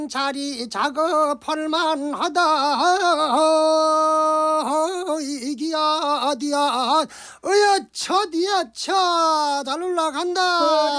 자리 작업할 만하다. 이기야 어디야 어여쳐 디야쳐 잘 올라간다.